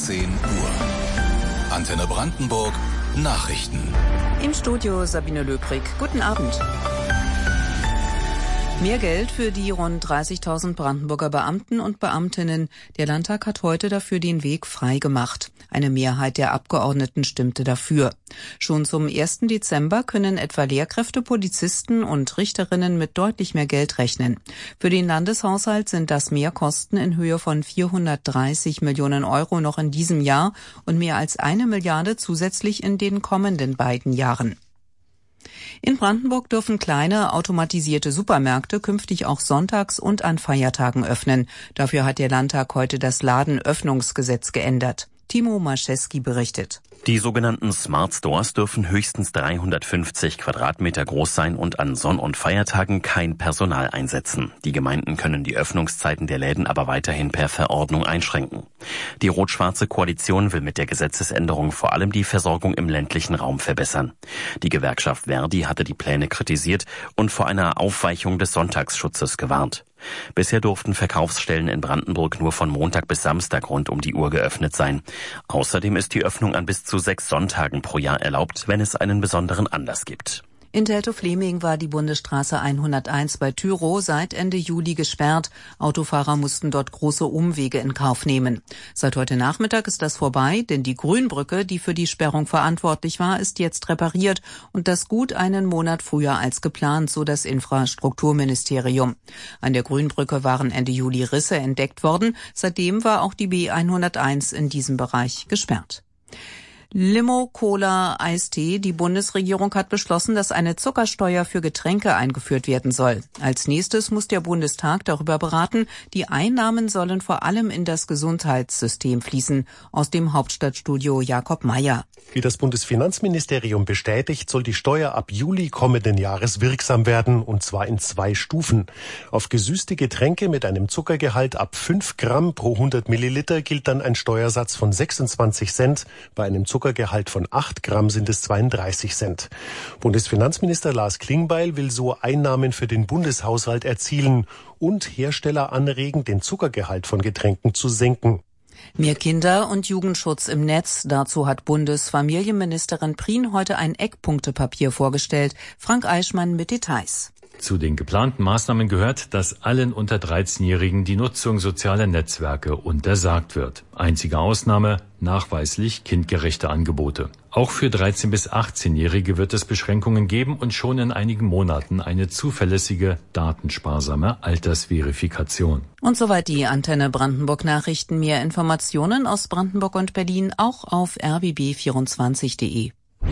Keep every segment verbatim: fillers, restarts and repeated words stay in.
zehn Uhr. Antenne Brandenburg, Nachrichten. Im Studio Sabine Löbrig. Guten Abend. Mehr Geld für die rund dreißigtausend Brandenburger Beamten und Beamtinnen. Der Landtag hat heute dafür den Weg frei gemacht. Eine Mehrheit der Abgeordneten stimmte dafür. Schon zum ersten Dezember können etwa Lehrkräfte, Polizisten und Richterinnen mit deutlich mehr Geld rechnen. Für den Landeshaushalt sind das Mehrkosten in Höhe von vierhundertdreißig Millionen Euro noch in diesem Jahr und mehr als eine Milliarde zusätzlich in den kommenden beiden Jahren. In Brandenburg dürfen kleine automatisierte Supermärkte künftig auch sonntags und an Feiertagen öffnen. Dafür hat der Landtag heute das Ladenöffnungsgesetz geändert. Timo Marcheski berichtet. Die sogenannten Smart Stores dürfen höchstens dreihundertfünfzig Quadratmeter groß sein und an Sonn- und Feiertagen kein Personal einsetzen. Die Gemeinden können die Öffnungszeiten der Läden aber weiterhin per Verordnung einschränken. Die rot-schwarze Koalition will mit der Gesetzesänderung vor allem die Versorgung im ländlichen Raum verbessern. Die Gewerkschaft Verdi hatte die Pläne kritisiert und vor einer Aufweichung des Sonntagsschutzes gewarnt. Bisher durften Verkaufsstellen in Brandenburg nur von Montag bis Samstag rund um die Uhr geöffnet sein. Außerdem ist die Öffnung an bis zu sechs Sonntagen pro Jahr erlaubt, wenn es einen besonderen Anlass gibt. In Teltow-Fleming war die Bundesstraße hunderteins bei Tyrow seit Ende Juli gesperrt. Autofahrer mussten dort große Umwege in Kauf nehmen. Seit heute Nachmittag ist das vorbei, denn die Grünbrücke, die für die Sperrung verantwortlich war, ist jetzt repariert und das gut einen Monat früher als geplant, so das Infrastrukturministerium. An der Grünbrücke waren Ende Juli Risse entdeckt worden. Seitdem war auch die B hunderteins in diesem Bereich gesperrt. Limo, Cola, Eistee. Die Bundesregierung hat beschlossen, dass eine Zuckersteuer für Getränke eingeführt werden soll. Als nächstes muss der Bundestag darüber beraten. Die Einnahmen sollen vor allem in das Gesundheitssystem fließen. Aus dem Hauptstadtstudio Jakob Mayer. Wie das Bundesfinanzministerium bestätigt, soll die Steuer ab Juli kommenden Jahres wirksam werden, und zwar in zwei Stufen. Auf gesüßte Getränke mit einem Zuckergehalt ab fünf Gramm pro hundert Milliliter gilt dann ein Steuersatz von sechsundzwanzig Cent. Bei einem Zuckergehalt von acht Gramm sind es zweiunddreißig Cent. Bundesfinanzminister Lars Klingbeil will so Einnahmen für den Bundeshaushalt erzielen und Hersteller anregen, den Zuckergehalt von Getränken zu senken. Mehr Kinder- und Jugendschutz im Netz. Dazu hat Bundesfamilienministerin Prien heute ein Eckpunktepapier vorgestellt. Frank Eichmann mit Details. Zu den geplanten Maßnahmen gehört, dass allen unter dreizehnjährigen die Nutzung sozialer Netzwerke untersagt wird. Einzige Ausnahme, nachweislich kindgerechte Angebote. Auch für dreizehn- bis achtzehnjährige wird es Beschränkungen geben und schon in einigen Monaten eine zuverlässige, datensparsame Altersverifikation. Und soweit die Antenne Brandenburg Nachrichten. Mehr Informationen aus Brandenburg und Berlin auch auf r b b vierundzwanzig punkt de.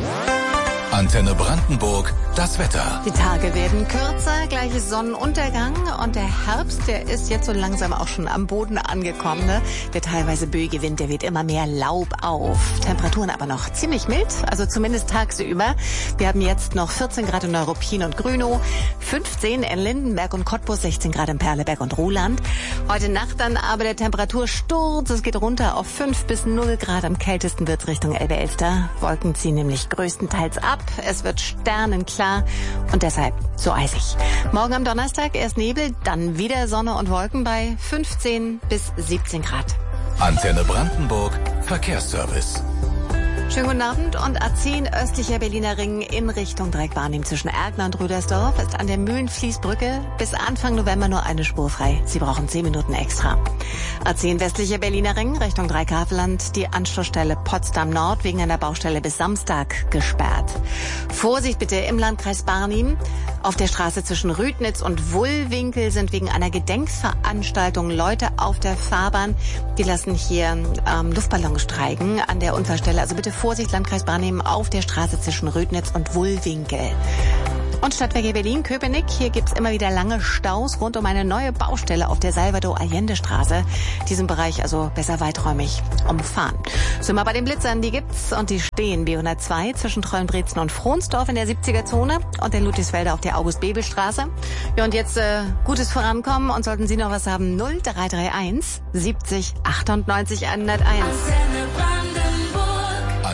Antenne Brandenburg, das Wetter. Die Tage werden kürzer, gleiches Sonnenuntergang und der Herbst, der ist jetzt so langsam auch schon am Boden angekommen. Ne? Der teilweise böige Wind, der weht immer mehr Laub auf. Temperaturen aber noch ziemlich mild, also zumindest tagsüber. Wir haben jetzt noch vierzehn Grad in Neuruppin und Grünow, fünfzehn in Lindenberg und Cottbus, sechzehn Grad in Perleberg und Ruhland. Heute Nacht dann aber der Temperatursturz, es geht runter auf fünf bis null Grad. Am kältesten wird's Richtung Elbe-Elster. Wolken ziehen nämlich größtenteils ab. Es wird sternenklar und deshalb so eisig. Morgen am Donnerstag erst Nebel, dann wieder Sonne und Wolken bei fünfzehn bis siebzehn Grad. Antenne Brandenburg, Verkehrsservice. Schönen guten Abend. Und A zehn östlicher Berliner Ring in Richtung Dreieckwahrnehmen zwischen Ergner und Rüdersdorf ist an der Mühlenfließbrücke bis Anfang November nur eine Spur frei. Sie brauchen zehn Minuten extra. A zehn westlicher Berliner Ring Richtung Dreieckhaveland, die Anschlussstelle Potsdam Nord wegen einer Baustelle bis Samstag gesperrt. Vorsicht bitte im Landkreis Barnim. Auf der Straße zwischen Rüdnitz und Wullwinkel sind wegen einer Gedenkveranstaltung Leute auf der Fahrbahn. Die lassen hier ähm, Luftballons streiken an der Unfallstelle. Also bitte Vorsicht, Landkreis Barnim auf der Straße zwischen Rödnitz und Wullwinkel. Und Stadtwerke Berlin-Köpenick, hier gibt's immer wieder lange Staus rund um eine neue Baustelle auf der Salvador-Allende-Straße. Diesen Bereich also besser weiträumig umfahren. Sind wir bei den Blitzern, die gibt's und die stehen B hundertzwei zwischen Trollenbrezen und Fronsdorf in der siebziger-Zone und der Ludwigsfelder auf der August-Bebel-Straße. Ja, und jetzt äh, gutes Vorankommen und sollten Sie noch was haben, null drei drei eins siebzig achtundneunzig hunderteins.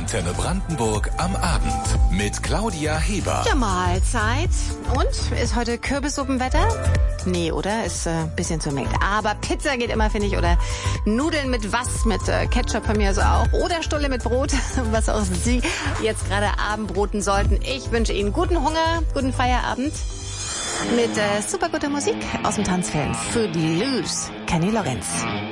Antenne Brandenburg am Abend mit Claudia Heber. Ja, Mahlzeit. Und? Ist heute Kürbissuppenwetter? Nee, oder? Ist ein äh, bisschen zu mengt. Aber Pizza geht immer, finde ich. Oder Nudeln mit was? Mit äh, Ketchup von mir also auch. Oder Stulle mit Brot, was auch Sie jetzt gerade abendbroten sollten. Ich wünsche Ihnen guten Hunger, guten Feierabend. Mit äh, super guter Musik aus dem Tanzfilm Footloose, Kenny Lorenz.